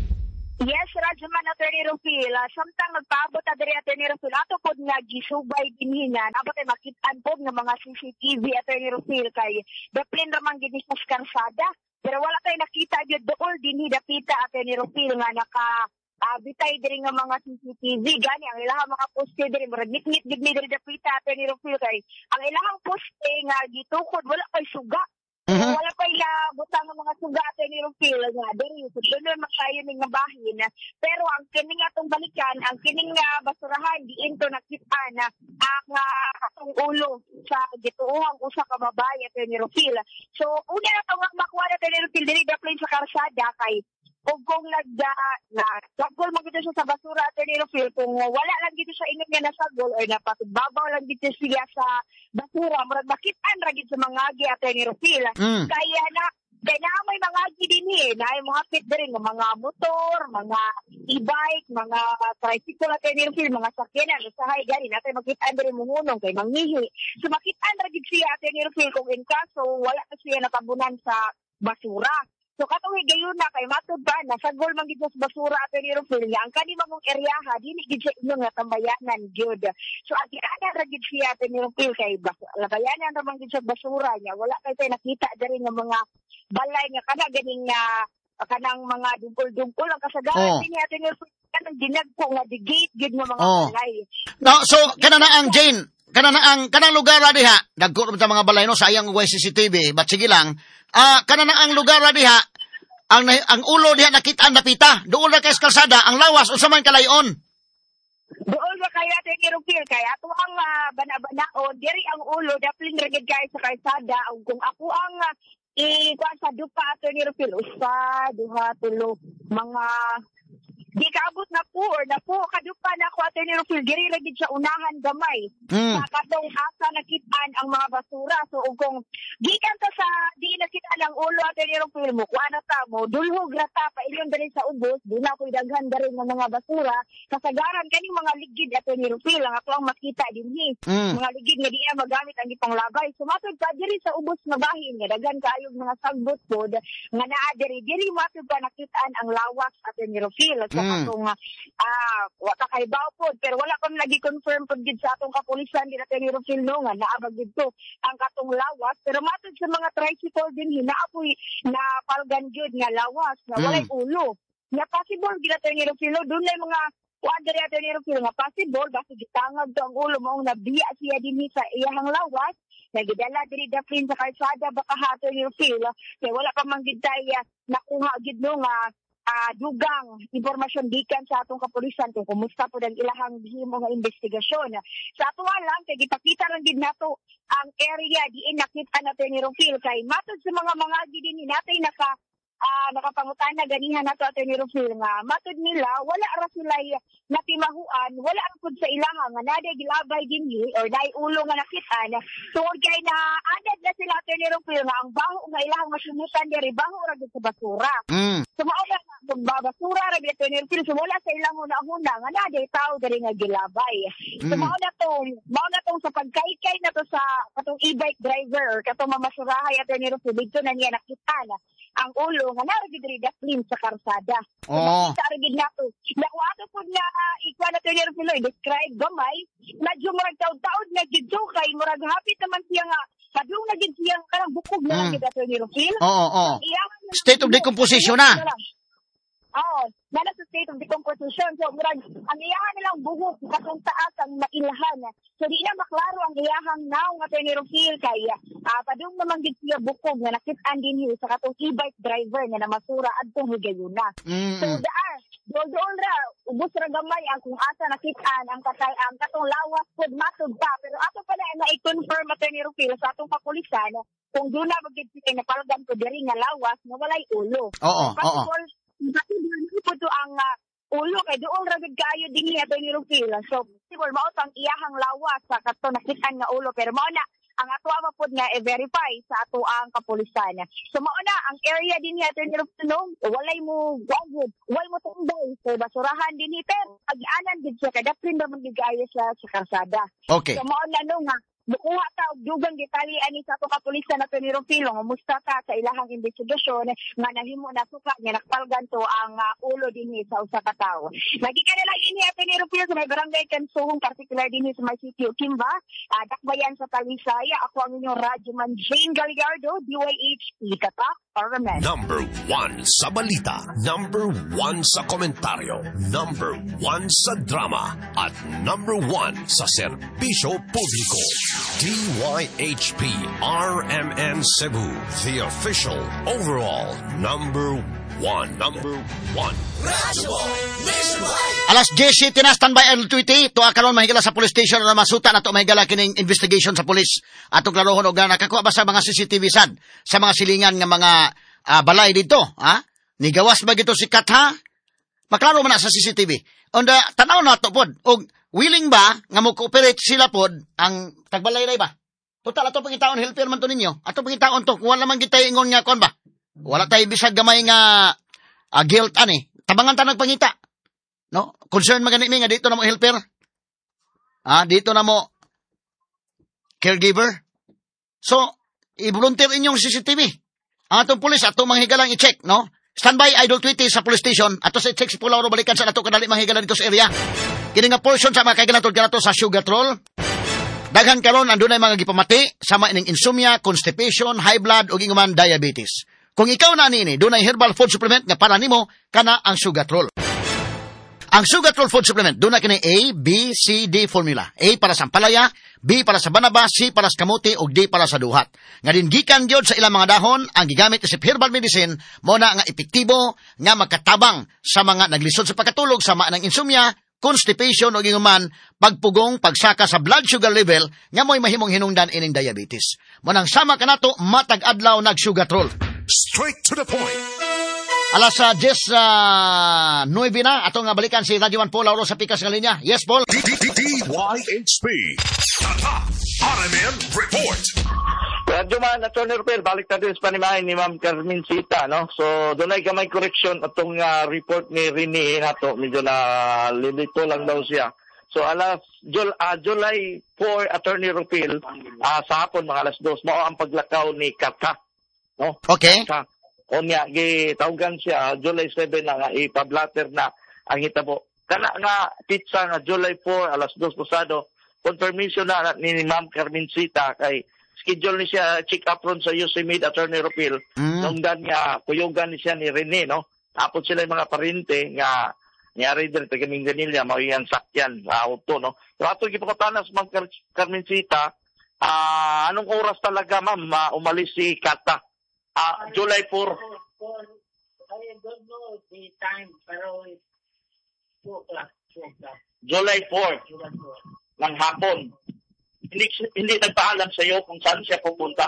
Yes, Radyoman Attorney Rufil. Uh, samtang nagpaabot na diri Attorney Rufil, ato po nga gisubay dinhinan, abot ay makitaan po ng mga C C T V Attorney Rufil kay daplin ramang gini sa karsada. Pero wala tayo nakita yun doon dinhi dapita Attorney Rufil nga naka uh, bitay diri nga mga C C T V. Gani ang ilahang mga poste diri, murag nit-nit digmi diri dapita Attorney Rufil kay ang ilahang poste nga gitukod wala kay suga. Mm-hmm. Wala pa ila butang ng mga sugate ni Rufil nga diri so doon makayo ning bahin pero ang kining atong balikan ang kining uh, basurahan di into nakita na ang uh, atong ulo sa gituohang usa ka babae at ni Rufil. So una na tawag makuha na ni Rufil diri daplin sa karsada kay ug kung nagda na sagol mo gito siya sa basura at ni Rufil kung wala lang gito siya ingon nga nasagol or napatbabaw lang gito siya sa basura murag makitaan ra gid sa mga agi at ni Rufil. Mm. Kaya na kaya na may mga agi din eh na ay mga fit din ng mga motor, mga e-bike, mga tricycle at ni Rufil, mga sakyanan usahay gani natay makitaan din mungunong kay mangihi. So makitaan ra gid siya at ni Rufil kung in kaso wala na siya natabunan sa basura. So katong higayon na kay matud ba nasagol man gid sa basura at ni Rufil nga ang kani mamong eryaha dili gid siya inyo nga tambayanan gyud. So agi-ana ra gid siya at ni Rufil kay labayanan ra man gid sa basura niya wala kay tay nakita diri nga mga balay nga kana ganing nga uh, kanang mga dungkol-dungkol ang kasagaran oh. Niya at ni Rufil kanang dinagko nga digate gid nga mga oh. Balay. No, so kana na ang Jane kana na ang kanang lugar ra diha dagko ta mga balay no sayang ug C C T V but sige lang. Ah, uh, kana na ang lugar ra diha ang ang ulo diha nakita napita doon ra kay kalsada ang lawas unsa man kalayon doon ra kay ate ni Rufil kay ato ang uh, banabanaon diri ang ulo daplin ra gid kay sa kalsada ug kung ako ang uh, i-kuha sa dupa ato ni Rufil usa duha tulo mga di kaabot na po or na po kadupa na ako ato ni Rufil diri ra gid sa unahan gamay mm. Sa katong asa nakitaan ang mga basura so kung gikan ta sa di nakita ang ulo ato ni Rufil mo kuha na ta mo dulhog ra ta pa ilyon diri sa ubos di na koy daghan diri nga mga basura kasagaran kani mga ligid ato ni Rufil ang ako ang makita dinhi mm. Mga ligid nga di na magamit ang ipanglabay so matud pa diri sa ubos nga bahin nga daghan kaayo mga sagbot pod nga naa diri diri matud pa nakitaan ang lawas ato ni Rufil so mm. Atong ah wala kay bawpod pero wala pa lagi confirm pud gid sa atong kapulisan di natin ni Rufil no nga naabag dito ang katong lawas pero matud sa mga tricycle din hinaapoy na palgan gyud nga lawas nga walay mm. ulo nga possible gid natin ni Rufil no dunay mga kuan diri ato ni Rufil nga possible basta gitangag to ang ulo mo nabiya siya dinhi sa iyang lawas nagidala diri daplin sa kalsada baka hato ni Rufil kay wala pa man gid tay nakuha gid no nga Uh, dugang impormasyon gikan sa atong kapulisan kung kumusta po ang ilahang himo nga investigasyon. Sa ato lang kay gipakita lang gid nato ang area diin nakita natin ni Rufil kay matud sa mga mga gid natay naka uh, nakapangutana ganihan nato ato ni Rufil nga matud nila wala ra sila natimahuan wala ra pud sa ilaha nga naday gilabay dinhi or dai ulo nga nakita so kay na adad na sila ato ni Rufil nga ang baho nga ilahang masumutan diri baho ra gid sa basura. Mm. So mao magbabasura ra gid ni Rufil so wala sa ilang una-una nga naday tao diri nga gilabay. So mm. mao na to mao na to sa pagkaykay na to sa katong e-bike driver katong mamasurahay ato ni Rufil dito na niya nakita na ang ulo nga nara gid diri daplin sa karsada. So oh. Makita ra gid nato nakuha ato pud nga uh, ikuha nato ni Rufil describe gamay medyo murag taud-taud na gid so kay murag hapit naman siya nga padung na gid siya kanang bukog na mm. gid ato ni Rufil. Oo, oo. State of decomposition na. Oo, nana sa state of decomposition. So, murag, ang iyahan nilang buhok, katong taas ang mailahan. So, di na maklaro ang iyahang now nga tayo ni Rufil kaya uh, padung naman din siya bukog na nakitaan din yun sa katong e-bike driver nga namasura at kong higayuna. Mm-hmm. So, daar, doon ra, ubos ra gamay ang kung asa nakitaan ang katay, ang katong lawas pod matud pa. Pero ato pala na i-confirm at ni Rufil sa atong kapulisan kung doon na magiging siya napalgan ko diri nga lawas na walay ulo. Oo, oo. Kasi doon po to ang uh, ulo kay doon ragid kayo dinhi ato ni Rufil. So, siguro mao ang iyahang lawas sa kato nakitaan nga ulo pero mao na ang ato ang mapod nga i-verify sa ato ang kapulisan. So mao na ang area din ni Attorney Rufino, walay mo gagod, walay mo tumbay sa basurahan din ni pero pag-anan din siya kada prin ba magigaya siya sa karsada. Okay. So mao na no nga bukuha ta og dugang detalye ani sa ato kapulisan na Attorney Rufino, musta ta sa ilahang investigasyon nga nahimo na suka nga nakpalgan to ang uh, ulo dinhi sa usa ka tawo. Lagi ka na lang ini Attorney Rufino sa may barangay Kansuhong, particular dinhi sa may City of Kimba, uh, dakbayan sa Talisay. Ako ang inyong radyoman Jane Galigardo, D Y H P Kata Parliament. Number one sa balita, number one sa komentaryo, number one sa drama, at number one sa serbisyo publiko. D Y H P R M N Cebu, the official overall number one. Number one. Alas Jesse, tinastandby ang tweety. Tuwa karon mahigala sa police station na masuta na to mahigala kining investigation sa police. Atong klarohon og na nakakuha ba sa mga C C T V sad sa mga silingan nga mga uh, balay dito, ha? Nigawas ba gito si Katha? Maklaro man na sa C C T V. Onda tanaw na to pod og willing ba nga mo cooperate sila pod ang tagbalay ba? Total ato pangitaon helper man to ninyo. Ato pangitaon to wala man gitay ingon nga kon ba? Wala tay bisag gamay nga uh, guilt ani. Tabangan ta nagpangita. No? Concern magani mi nga dito na mo helper. Ah, dito na mo caregiver. So, i-volunteer inyong C C T V. Ang atong pulis atong manghigalang i-check, no? Standby idol tweety sa police station ato sa check si Pulaw balikan sa ato kadali manghigalan dito sa area. Kini nga portion sa mga kaigalan kanato sa sugar troll. Daghan karon andunay mga gipamati sama ining insomnia, constipation, high blood ug inguman diabetes. Kung ikaw na nini, dunay herbal food supplement nga para nimo kana ang Sugatrol. Ang Sugatrol food supplement dunay kini A, B, C, D formula. A para sa palaya, B para sa banaba, C para sa kamuti ug D para sa duhat. Nga din gikan gyud sa ilang mga dahon ang gigamit isip herbal medicine mo na nga epektibo nga magkatabang sa mga naglisod sa pagkatulog sama ng insomnia, constipation o ginguman pagpugong pagsaka sa blood sugar level nga mo'y mahimong hinungdan ining diabetes. Munang sama kanato matag adlaw nag Sugatrol. Straight to the point. Alas sa uh, Jess uh, nueve na ato nga balikan si Radio one Paul Lauro sa pikas nga linya. Yes, Paul. D Y H P Tata R M N Report. Radyo man, Attorney Rupel, balik na din sa panimahin ni Ma'am Carmencita, no? So, doon ay kamay correction atong uh, report ni Rini nato. Medyo na lilito lang daw siya. So, alas, Jul, uh, July four, Attorney Rupel, uh, sa hapon, mga alas dos, mao ang paglakaw ni Kata. No? Okay. Kata. O niya, gitawagan siya, July seven na nga, ipablatter na ang hitabo. Kana nga, pizza nga, July four, alas dos pasado, confirmation na ni Ma'am Carmencita kay schedule ni siya check up ron sa U C M I D Attorney Rupil. Mm. Nung dan nga kuyogan ni siya ni Rene, no? Tapos sila yung mga parente nga niyari din sa kaming ganilya, mauyan sakyan sa auto, no? So ato gipakatanas Ma'am Carmencita, uh, anong oras talaga ma'am uh, umalis si Kata? Uh, July four. I don't know the time, pero it's two o'clock. July four. Ng hapon. Hindi hindi nagpaalam sa iyo kung saan siya pupunta.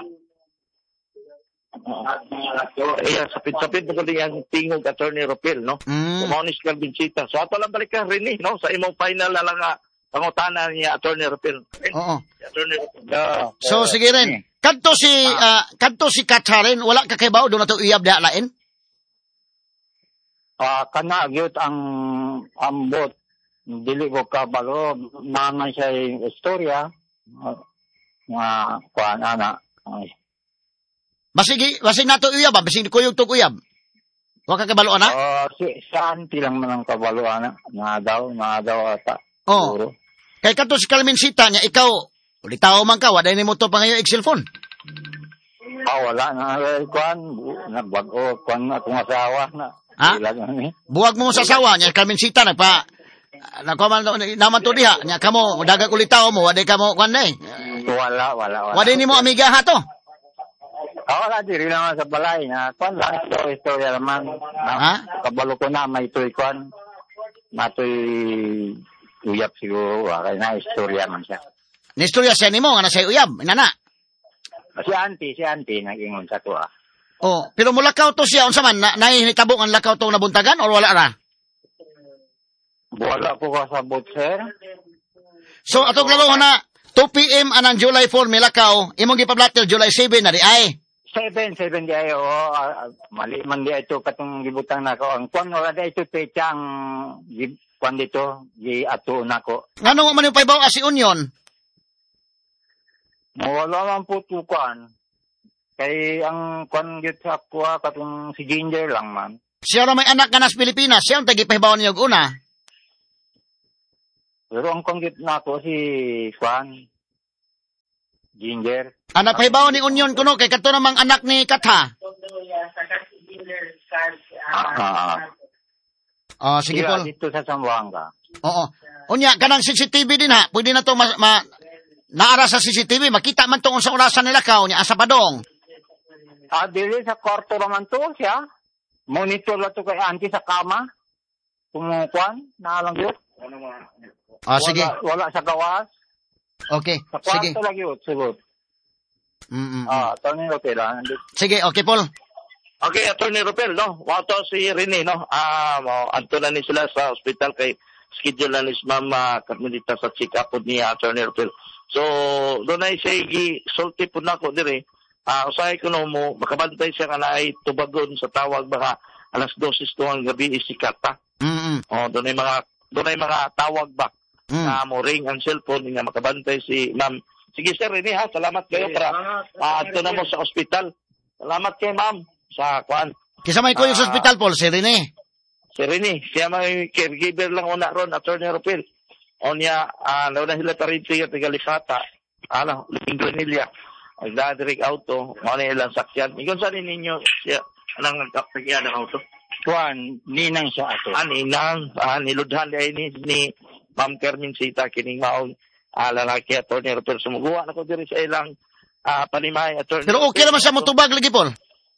Uh, so, eh, sapid-sapid mo ko yung tingog Attorney Rupil, no? Mm. Kumaonis ka Binsita. So, ato lang balik ka rin, eh, no? Sa imong final na lang nga, pangutana niya Attorney Rupil. Oo. Attorney Rupil. Uh, so, sige rin. Kadto si, uh, kadto si Katha rin, wala ka kay bao, doon na ito iyab na lain? Ah, uh, kana, gyud ang ambot. Dili ko kabalo, naman siya yung istorya. Nga, kuhaan, ana. Basig, basig na ito uyab, ba? Basig kuyog ito uyab. Huwag ka kabalo, ana? Uh, si, saan tilang man ang kabalo, ana? Nga daw, nga daw ata. Oo. Oh. Kaya kato si Carmencita niya, ikaw, ulitaw man ka, waday ni mo ito pa ngayon ex-cellphone. Ah, wala na, kuhaan, nagbago, kuhaan na akong asawa na. Ha? Buwag mo sa asawa niya, Carmencita, nagpa, nagpaman naman to diha, niya kamo, dagag ulitaw mo, waday kamo, kuhaan na eh. Wala, wala, wala. Waday ni mo amiga ha to? Ah, wala, diri naman sa balay na, kuhaan lang ito, istorya naman. Ha? Kabalo ko na, may ito'y kuhaan, mato'y uyab siguro, kaya na, istorya man siya. Nistorya siya ni mo, nga nasa uyab, inana? Si auntie, si auntie, nag-ingon sa to ah. Oh, pero mo lakaw to siya, unsa man, na, nahihitabong ang lakaw to nabuntagan, o wala ra? Wala ko kasabot, sir. So, atong laro na, two p.m. anang July four milakaw, imong gipablatter July seven na di ay. Seven, seven di ay, oo. Uh, mali man di ito katong gibutang na ko. Ang kwan wala di ito pecha ang kwan dito, di ato na ko. Ngano man yung paibaw si Union? Wala man po tukuan. Kay ang kwan git sa kuha katong si Ginger lang man. Siya na may anak ka nas Pilipinas, siya ang tagipahibaw niyo una. Pero ang konggit na ako si Kwan, Ginger. Anak pahibaw ni Union kuno kay kato namang anak ni Katha. Ah, oh, sige Paul. Dito sa Zamboanga. Oo. Unya, kanang C C T V din ha. Pwede na to ma, ma naara sa C C T V. Makita man to kung sa orasan nila ka. Unya, asa padong. Ah, dili sa kwarto naman to siya. Monitor lang to kay auntie sa kama. Kumukuan, naalang yun. Ah, sige. Wala, wala sa gawas. Okay, sa sige. Sa kwarto lagi yun, siguro. Mm-mm. Ah, Tony Ropel. Ah. Sige, okay, Paul. Okay, Attorney Ropel, no? Wato si Rene, no? Ah, mo anto na ni sila sa ospital kay schedule na ni Ma'am uh, Carmelita sa check-up ni Attorney Ropel. So, doon ay siya sulti po na ko dire. Ah, uh, usahay ko no mo makabantay siya nga ay tubagon sa tawag baka alas dosis to ang gabi isikata. Mm. Oh, doon ay mga doon ay mga tawag ba mm. na mo ring ang cellphone nga makabantay si Ma'am. Sige sir Rene ha, salamat kayo para uh, adto na mo sa ospital. Salamat kay Ma'am sa kwan. Kisa may ko yung uh, sa ospital Paul, si Rene. Si Rene, siya may caregiver lang una ron, Attorney Ropel. O niya, uh, nauna sila tarinti at tigalifata. Ano, Ingranilla. Nagdadirig auto, mga ilang sakyan. Ikon saan ninyo siya, anong nagkapagyan ng auto? Kuan, ninang siya ato. Ah, ninang, ah, niludhan ay ni, ni Ma'am Carmencita, kining maong ah, lalaki, Attorney Ropel. Sumuguha na ko diri sa ilang ah, panimay, Attorney Pero okay naman siya motubag lagi, Paul?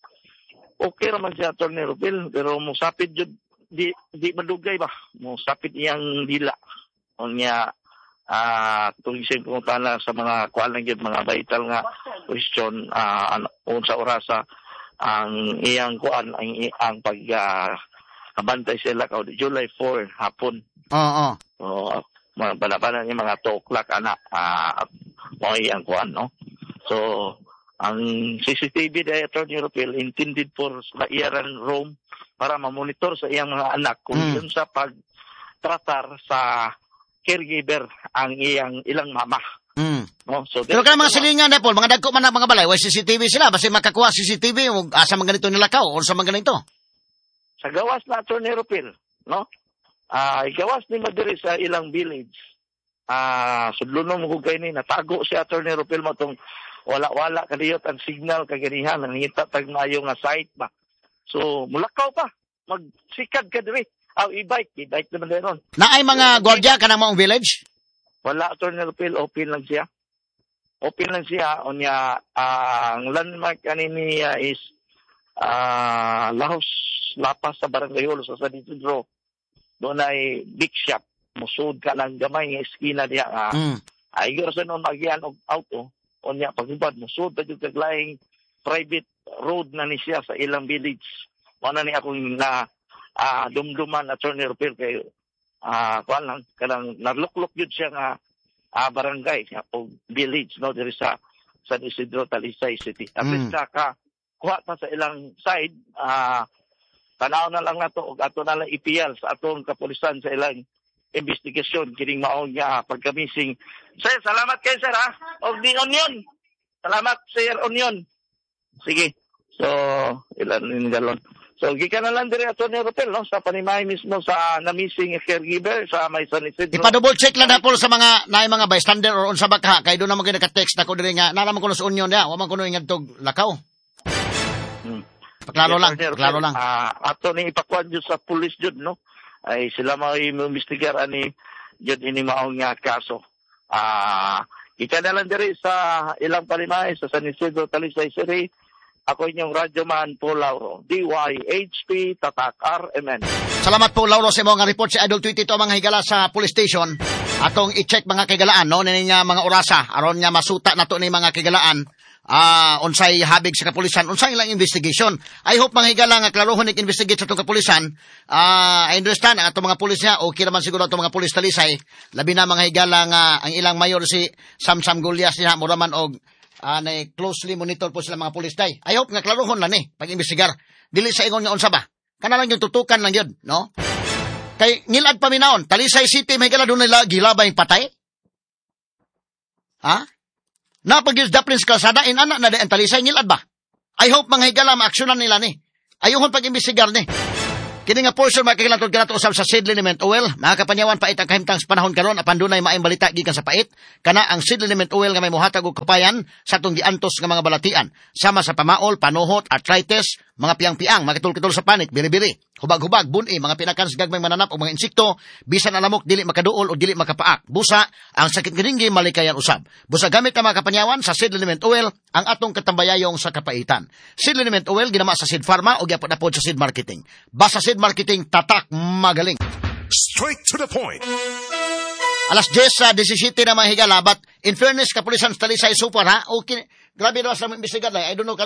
Okay naman siya, Attorney Ropel. Pero musapid yun, di, di madugay ba? Musapid iyang dila. O niya, ah, kung isin pumunta na sa mga kuan lang yun, mga vital nga question, ah, ano, sa orasa, ang iyang kuan, ang, ang pag, ah, kabantay sila ka, July four, hapon. Oo. So, mga balabanan yung mga two o'clock, anak, ah, mga iyang kuan, no? So, ang C C T V na Attorney Ropel intended for sa iyaran room para mamonitor sa iyang mga anak kung mm. yun sa pagtratar sa caregiver ang iyang ilang mama. Mm. No? So, pero kaya mga silingan na Paul, mga dagko man na mga balay, way C C T V sila, basta makakuha C C T V, asa mga ganito nilakaw, o sa mga ganito? Sa gawas na Attorney Ropel, no? Ah, uh, gawas ni madiri sa ilang village. Ah, uh, sudlunon mo kay ni natago si Attorney Ropel mo tong wala-wala kadiyot ang signal kaganihan nangita tag maayo nga site ba. So, mulakaw pa. Magsikad ka diri. Aw i-bike, i-bike naman deron. Naay mga gwardiya kanang maong village? Wala, Attorney Ropel, open lang siya. Open lang siya unya uh, ang landmark kanini uh, is uh, Lahos Lapas sa Barangay Holo sa San Isidro. Doon ay big shop. Musud ka lang gamay nga eskina diya nga. Uh, mm. Ay garo sa noon magian og auto. Unya pagubad musud ta jud kaglaing private road na ni siya sa ilang village. Wala ni akong na uh, dumduman Attorney Ropel kay ah uh, kuan lang kanang naluklok jud siya nga uh, barangay o village no diri sa San Isidro Talisay City. Tapos mm. ka kuha ta sa ilang side ah uh, tanaw na lang nato og ato na lang ipiyal sa atong kapulisan sa ilang investigasyon kining maong nga pagka-missing. Sir, salamat kay sir ha. Og di Union. Salamat Sir Union. Sige. So, ilan ni galon. So, gikan na lang diri Attorney Ropel no sa panimay mismo sa na-missing caregiver sa may San Isidro. Ipa-double check lang na po sa mga naay mga bystander or unsa ba ka kay do na mo naka-text na ko diri nga nara man ko sa Union ya, wa man kuno ingad tog lakaw. Hmm. Paklaro lang, paklaro lang. Ah, uh, ato ni ipakuan jud sa police jud no. Ay sila may investigar ani jud ini maong nga kaso. Ah, uh, ika na lang diri sa ilang palimay sa San Isidro Talisay City. Ako inyong radyo man po Lauro. D Y H P Tatak R M N. Salamat po Lauro sa mga report sa Idol Tweet ito mga higala sa police station. Atong i-check mga kigalaan no ning mga orasa aron nga masuta nato ni mga kigalaan ah unsay habig sa kapulisan, unsay ilang investigation. I hope mga higala nga klarohon ning investigate sa itong kapulisan. Ah, I understand ang atong mga pulis niya, okay naman siguro atong mga pulis talisay. Labi na mga higala nga ang ilang mayor si Samsam Gulyas niya, mura man og ah, na closely monitor po sila mga pulis day. I hope nga klarohon lang ni pag-imbestigar. Dili sa ingon nga unsa ba. Kana lang yung tutukan lang yun, no? Kay ngilad paminaon, Talisay City may higala doon nila gilabay patay. Ha? Napag-use Daplins kalsada, in anak na de ang Talisay, ngilad ba? I hope mga higala ma-aksyonan nila ni. Ayuhon pag-imbestigar ni. Kini nga portion makikilantod kanato usab sa seed liniment oil, mga kapanyawan pait ang kahimtang sa panahon karon apan dunay maayong balita gikan sa pait, kana ang seed liniment oil nga may mohatag og kapayan sa atong giantos nga mga balatian, sama sa pamaol, panuhot, arthritis, mga piang-piang, makitol-kitol sa panik, biri-biri, hubag-hubag, buni, mga pinakan sa gagmay mananap o mga insekto, bisan alamok dili makaduol o dili makapaak. Busa, ang sakit kiringgi malikayan usab. Busa gamit ang mga kapanyawan sa seed liniment oil ang atong katambayayong sa kapaitan. Seed liniment oil ginama sa Seed Pharma o gyapon-apod sa Seed Marketing. Basta Seed Marketing, tatak magaling. Straight to the point. Alas diyes sa disisite na mga higala, but in fairness, kapulisan sa Talisay super ha, okay, grabe na sa mga imbestigar lang, I don't know,